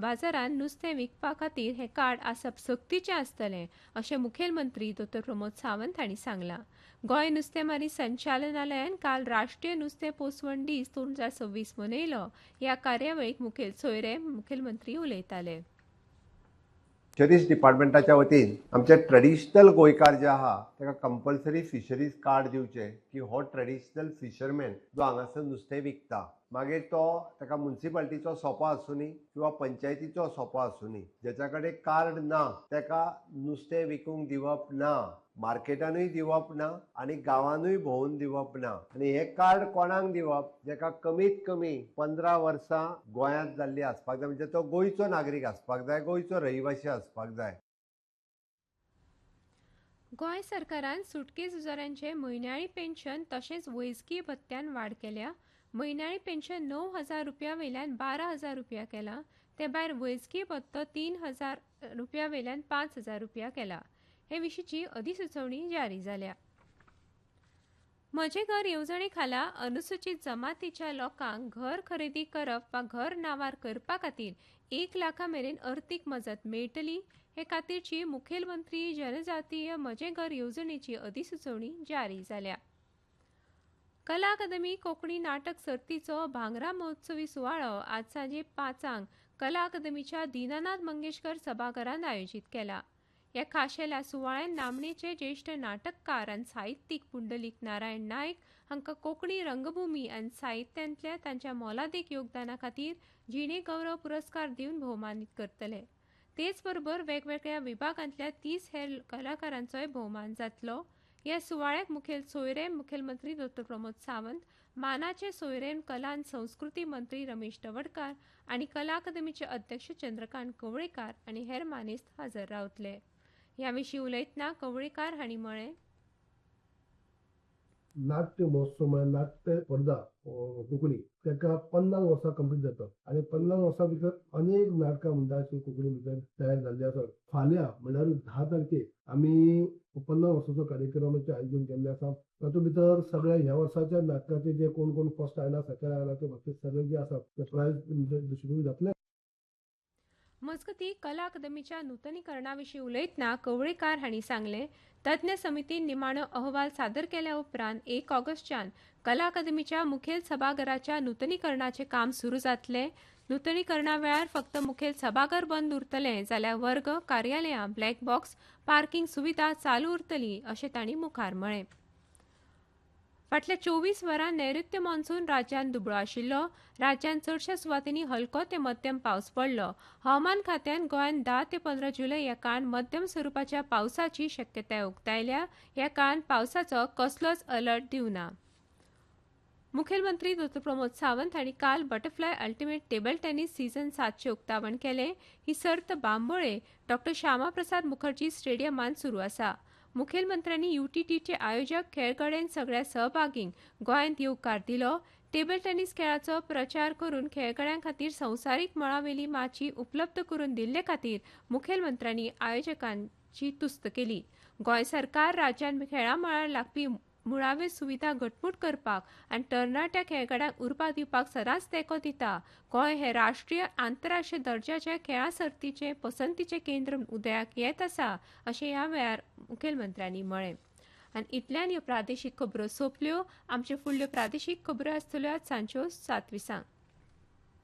बाजारांत नुस्तें विकपा खातीर हें कार्ड आसप सक्तीचें आसतलें अशें मुखेलमंत्री डॉ. प्रमोद सावंत हांणी सांगलां. गोंय नुस्तेंमारी संचालनालयान काल राष्ट्रीय नुस्तें पोसवण दीस 2026 मनयलो. ह्या कार्यावळीक मुखेल सोयरे मुखेलमंत्री उलयताले. फिशरीज डिपार्टमेंटाच्या वतीन आमचे ट्रेडिशनल गोंयकार जे आहा ताका कंपल्सरी फिशरीज कार्ड दिवचे की हो ट्रेडिशनल फिशरमॅन जो हांगासर नुस्तें विकता. मागीर तो ताका म्युनिसिपालिटीचो सोपो आसूनी किंवा पंचायतीचो सोपो आसूनी, जेच्या कडेन कार्ड ना ताका नुस्तें विकूंक दिवप ना, मार्केटानूय दिवप ना आनी गांवांनूय भोंवून दिवप ना. आनी हे कार्ड कोणाक दिवप जेका कमीत कमी 15 वर्सां गोंयांत जाल्ली आसपाक जाय, म्हणजे तो गोंयचो नागरीक आसपाक जाय, गोंयचो रहिवासी आसपाक जाय. गोंय सरकारान सुटके झुजाऱ्यांचे म्हयन्याळी पेन्शन तशेंच वैजकी भत्त्यान वाड केल्या. म्हयन्याळी पेन्शन 9,000 रुपया वयल्यान 12,000 रुपया केला. ते भायर वैजकी भत्तो 3,000 रुपया वयल्यान 5,000 रुपया केला. हे विशींची अधिसुचोवणी जारी जाल्या. म्हजें घर येवजणे खाला अनुसूचित जमातीच्या लोकांक घर खरेदी करप वा घर नावार करपा खातीर 1 लाखा मेरेन अर्थीक मजत मेळटली. हे खातीरची मुखेलमंत्री जनजातीय म्हजें घर येवजणेची अधिसुचोवणी जारी जाल्या. कला अकादमी कोंकणी नाटक सर्तीचो भांगरा महोत्सवी सुवाळो आज सांजे 5 कला अकादमीच्या दिनानाथ मंगेशकर सभाघरांत आयोजीत केला. ह्या खाशेल्या सुवाळ्यात नामनेचे ज्येश्ठ नाटककार आनी साहित्यीक पुंडलीक नारायण नायक हांकां कोंकणी रंगभूमी आनी साहित्यांतल्या तांच्या मोलादीक योगदाना खातीर जिणे गौरव पुरस्कार दिवन भोवमानीत करतले. तेच बरोबर वेगवेगळ्या विभागांतल्या 30 हेर कलाकारांचोय भोवमान जातलो. ह्या सुवाळ्याक मुखेल सोयरे मुखेलमंत्री डॉ. प्रमोद सावंत, मानाचे सोयरे कला आनी संस्कृती मंत्री रमेश तवडकार आनी कला अकादमीचे अध्यक्ष चंद्रकांत कवळेकार आनी हेर मानेस्त हाजर रावतले. ह्या विशीं उलयतना कवळेकार हांणी म्हळें, नाट्य महोत्सव म्हळ्यार नाट्य स्पर्धा कोंकणी ताका 50 वर्सां कंप्लीट जातात आनी 50 वर्सां भितर अनेक नाटकां मंडळाची कोंकणी भितर तयार जाल्ली आसात. फाल्यां म्हणल्यार 10 तारखेक आमी 50 वर्साचो कार्यक्रमाचें आयोजन केल्लें आसा. तातूंत भितर सगळ्या ह्या वर्साच्या नाटकाचे जे कोण फर्स्ट आयला सेकंड आयला ते बाकी सगळे जे आसात ते प्रायज डिस्ट्रिब्यूट जातले. मजगतीं कला अकादमीच्या नूतनीकरणा विशीं उलयतना कवळेकार हांणी सांगलें, तज्ञ समितीन निमाणो अहवाल सादर केल्या उपरांत 1 ऑगस्टच्यान कला अकादमीच्या मुखेल सभाघराच्या नूतनीकरणाचें काम सुरू जातलें. नूतनीकरणा वेळार फक्त मुखेल सभाघर बंद उरतलें जाल्यार वर्ग, कार्यालयां, ब्लॅक बॉक्स, पार्किंग सुविधा चालू उरतली अशें तांणी मुखार म्हळें. फाटल्या 24 वरां नैऋत्य मॉन्सून राज्यांत दुबळो आशिल्लो. राज्यांत चडशा सुवातींनी हलको ते मध्यम पावस पडलो. हवामान खात्यान गोंयांत 10 ते 15 जुलय ह्या काळात मध्यम स्वरुपाच्या पावसाची शक्यताय उक्तायल्या. ह्या काळात पावसाचो कसलोच अलर्ट दिवना. मुखेलमंत्री डॉ. प्रमोद सावंत हांणी काल butterfly ultimate table tennis season 7चे उक्तावण केलें. ही सर्त बांबोळे डॉ. श्यामाप्रसाद मुखर्जी स्टेडियमांत सुरू आसा. मुखेलमंत्र्यांनी UTTचे आयोजक खेळगड्यांक सगळ्या सहभागींक गोंयांत येवकार दिलो. टेबल टेनिस खेळाचो प्रचार करून खेळगड्यां खातीर संवसारीक मळावेली माची उपलब्ध करून दिल्ले खातीर मुखेलमंत्र्यांनी आयोजकांची तुस्त केली. गोंय सरकार राज्यान खेळा मळार लागपी मुळाव्यो सुविधा घटमूट करपाक आनी तरणाट्या खेळगड्यांक उर्बा दिवपाक सदांच तेंको दिता. गोंय हे राष्ट्रीय आंतरराष्ट्रीय दर्जाचे खेळा सर्तीचे पसंतीचे केंद्र उदयाक येत आसा अशें ह्या वेळार मुखेलमंत्र्यांनी म्हळें. आनी इतल्यान ह्यो प्रादेशीक खबरो सोंपल्यो. आमच्यो फुडल्यो प्रादेशीक खबरो आसतल्यो आज सांजच्यो 7:20.